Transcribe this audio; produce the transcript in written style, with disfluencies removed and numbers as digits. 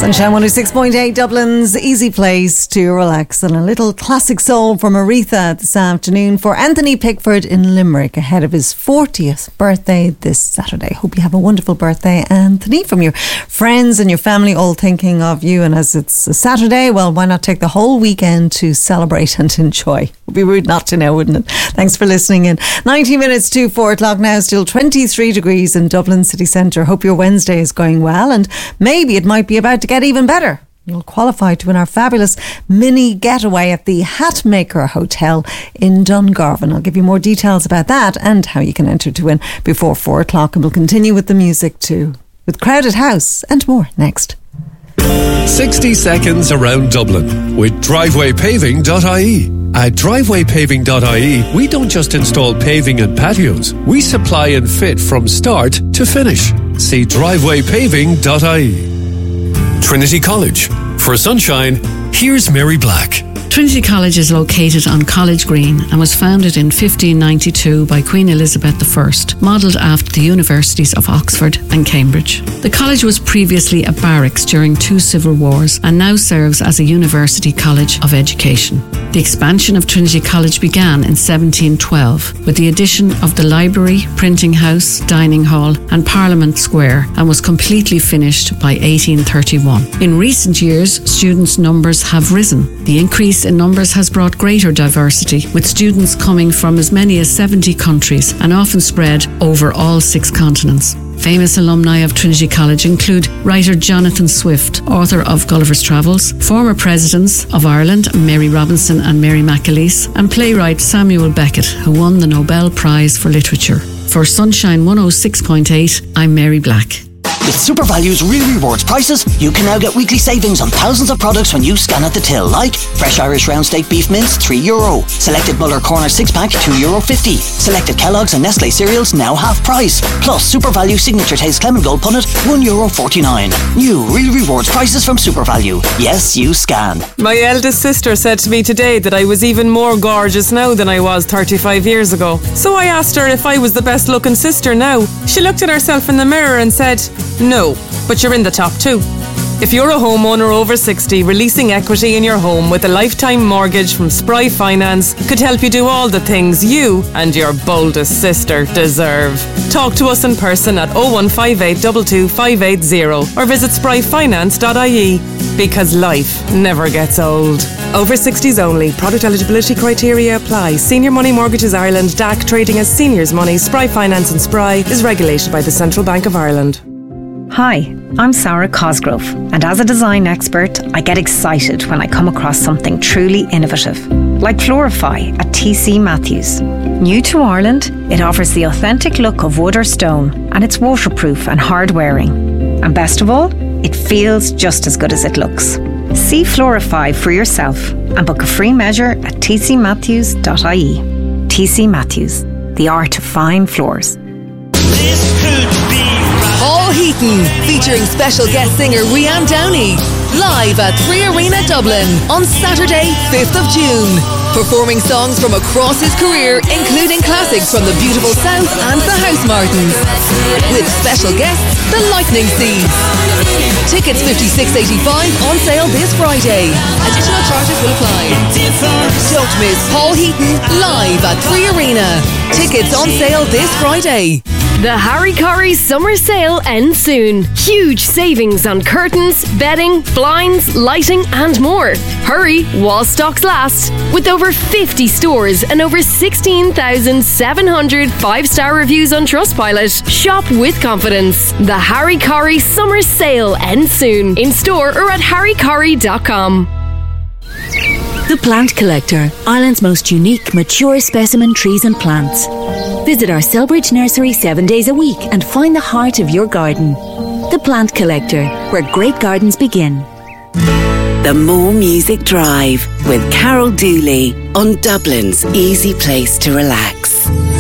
Sunshine 106.8, Dublin's easy place to relax, and a little classic soul from Aretha this afternoon for Anthony Pickford in Limerick ahead of his 40th birthday this Saturday. Hope you have a wonderful birthday, Anthony, from your friends and your family all thinking of you. And as it's a Saturday, well, why not take the whole weekend to celebrate and enjoy? It would be rude not to know, wouldn't it? Thanks for listening in. 90 minutes to 4 o'clock now, still 23 degrees in Dublin city centre. Hope your Wednesday is going well, and maybe it might be about to get even better. You'll qualify to win our fabulous mini getaway at the Hatmaker Hotel in Dungarvan. I'll give you more details about that and how you can enter to win before 4 o'clock. And we'll continue with the music too, with Crowded House and more next. 60 seconds around Dublin with drivewaypaving.ie. At drivewaypaving.ie, we don't just install paving and patios. We supply and fit from start to finish. See drivewaypaving.ie. Trinity College. For sunshine, here's Mary Black. Trinity College is located on College Green and was founded in 1592 by Queen Elizabeth I, modelled after the universities of Oxford and Cambridge. The college was previously a barracks during 2 civil wars and now serves as a university college of education. The expansion of Trinity College began in 1712 with the addition of the library, printing house, dining hall and Parliament Square, and was completely finished by 1831. In recent years, students' numbers have risen. The increase in numbers has brought greater diversity, with students coming from as many as 70 countries and often spread over all 6 continents. Famous alumni of Trinity College include writer Jonathan Swift, author of Gulliver's Travels, former presidents of Ireland Mary Robinson and Mary McAleese, and playwright Samuel Beckett, who won the Nobel Prize for Literature. For Sunshine 106.8, I'm Mary Black. With SuperValue's Real Rewards prices, you can now get weekly savings on thousands of products when you scan at the till, like fresh Irish round steak beef mince, €3. Selected Muller Corner 6-pack, €2.50. Selected Kellogg's and Nestle cereals, now half price. Plus, SuperValue Signature Taste Clement Gold Punnet, €1.49. New Real Rewards prices from SuperValue. Yes, you scan. My eldest sister said to me today that I was even more gorgeous now than I was 35 years ago. So I asked her if I was the best looking sister now. She looked at herself in the mirror and said, "No, but you're in the top 2. If you're a homeowner over 60, releasing equity in your home with a lifetime mortgage from Spry Finance could help you do all the things you and your boldest sister deserve. Talk to us in person at 0158 22 580 or visit spryfinance.ie, because life never gets old. Over 60s only. Product eligibility criteria apply. Senior Money Mortgages Ireland, DAC, trading as Seniors Money, Spry Finance and Spry is regulated by the Central Bank of Ireland. Hi, I'm Sarah Cosgrove, and as a design expert, I get excited when I come across something truly innovative, like Florify at TC Matthews. New to Ireland, it offers the authentic look of wood or stone, and it's waterproof and hard wearing. And best of all, it feels just as good as it looks. See Florify for yourself and book a free measure at tcmatthews.ie. TC Matthews, the art of fine floors. Paul Heaton, featuring special guest singer Rianne Downey, live at 3 Arena Dublin on Saturday, 5th of June. Performing songs from across his career, including classics from the beautiful South and the Housemartins. With special guests, the Lightning Seeds. Tickets $56.85 on sale this Friday. Additional charges will apply. Don't miss Paul Heaton live at 3 Arena. Tickets on sale this Friday. The Harry Corrie Summer Sale ends soon. Huge savings on curtains, bedding, blinds, lighting and more. Hurry while stocks last. With over 50 stores and over 16,700 5-star reviews on Trustpilot, shop with confidence. The Harry Corrie Summer Sale ends soon. In store or at harrycorrie.com. The Plant Collector, Ireland's most unique, mature specimen trees and plants. Visit our Selbridge nursery 7 days a week and find the heart of your garden. The Plant Collector, where great gardens begin. The More Music Drive with Carol Dooley on Dublin's easy place to relax.